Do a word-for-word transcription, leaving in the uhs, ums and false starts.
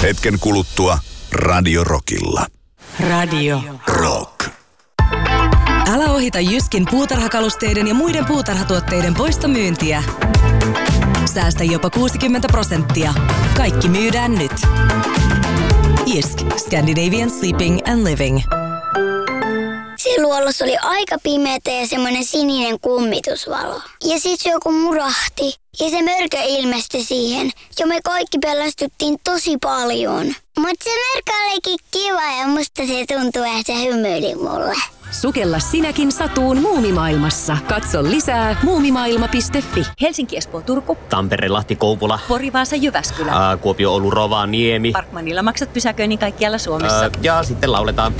Hetken kuluttua Radio Rockilla. Radio Rock. Älä ohita Jyskin puutarhakalusteiden ja muiden puutarhatuotteiden poistomyyntiä. Säästä jopa kuusikymmentä prosenttia. Kaikki myydään nyt. Jysk. Scandinavian Sleeping and Living. Se luolassa oli aika pimeätä ja semmoinen sininen kummitusvalo. Ja sit se joku murahti. Ja se mörkö ilmestyi siihen. Ja me kaikki pelästyttiin tosi paljon. Mutta se mörkö olikin kiva ja musta se tuntui, että se hymyili mulle. Sukella sinäkin satuun Muumimaailmassa. Katso lisää muumimaailma piste fi. Helsinki, Espoo, Turku. Tampere, Lahti, Kouvola. Pori, Vaasa, Jyväskylä. Ää, Kuopio, Oulu, Rovaniemi. Parkmanilla maksat pysäköinnin kaikkialla Suomessa. Ää, ja sitten lauletaan.